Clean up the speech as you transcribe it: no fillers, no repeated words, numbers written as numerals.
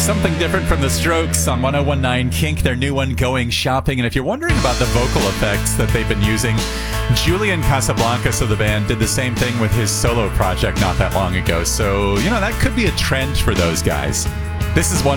Something different from the Strokes on 1019 Kink, their new one, Going Shopping. And if you're wondering about the vocal effects that they've been using, Julian Casablancas of the band did the same thing with his solo project not that long ago. So, that could be a trend for those guys. This is one.